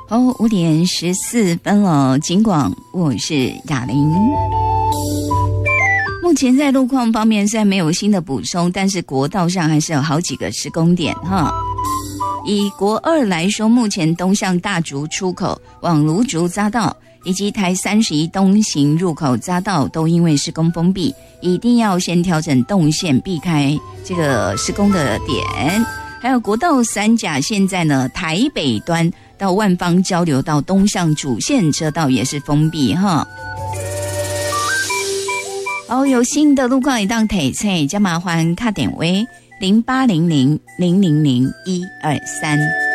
5:14了，警广，我是雅玲。目前在路况方面虽然没有新的补充，但是国道上还是有好几个施工点哈。以国2来说，目前东向大竹出口往芦竹匝道以及台31东行入口匝道都因为施工封闭，一定要先调整动线，避开这个施工的点。还有国道3甲，现在呢台北端到万芳交流道东向主线车道也是封闭哈。有新的路况一档提醒，就麻烦打电话0800 000 123。